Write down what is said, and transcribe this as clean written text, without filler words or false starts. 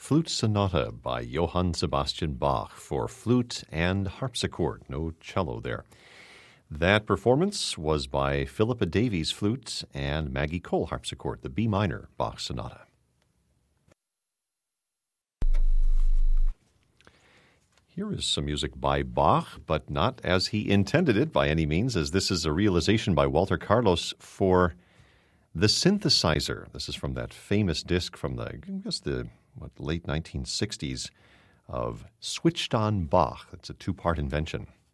Flute Sonata by Johann Sebastian Bach for flute and harpsichord. No cello there. That performance was by Philippa Davies flute and Maggie Cole harpsichord, the B minor Bach Sonata. Here is some music by Bach, but not as he intended it by any means, as this is a realization by Walter Carlos for the synthesizer. This is from that famous disc from the late 1960s of Switched on Bach. It's a two-part invention.